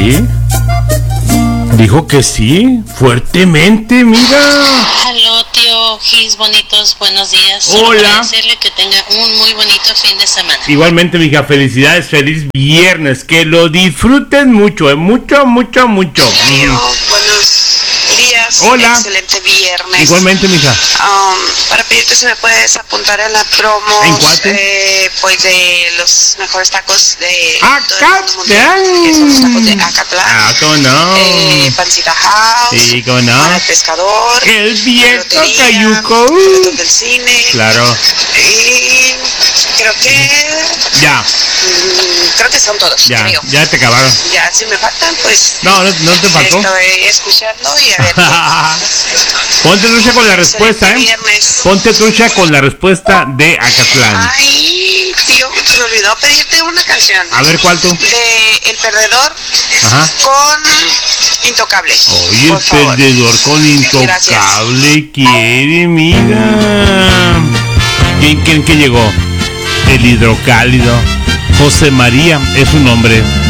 Dijo que sí, fuertemente, mira. Aló, tío Gis, bonitos, buenos días. Hola. Solo para decirle que tenga un muy bonito fin de semana. Igualmente, mija, felicidades, feliz viernes, que lo disfruten mucho, mucho, mucho, mucho. Tío, buenos días. Hola. Excelente viernes. Igualmente, mija. Para pedirte si me puedes apuntar a la promo. ¿En cuál? Pues de los mejores tacos de Acatlán. todo el mundo, que son los tacos de Acatlán. Ah, ¿cómo no? Pancita House. Sí, ¿cómo no? Mar al Pescador. El viejo Lotería, Cayuco. boletos del cine. Claro. Y creo que son todos. Ya, Creo. ya te acabaron. Ya, si me faltan, pues No te faltó. estoy escuchando y a ver. Ponte trucha con la respuesta, Viernes. Ponte trucha con la respuesta de Acatlán. Ay, tío, se me olvidó pedirte una canción. A ver, ¿cuál tú? De El Perdedor. Ajá. Con Intocable. Oye, el perdedor con Intocable quiere, mira. ¿Quién que llegó? El Hidrocálido. José María es su nombre.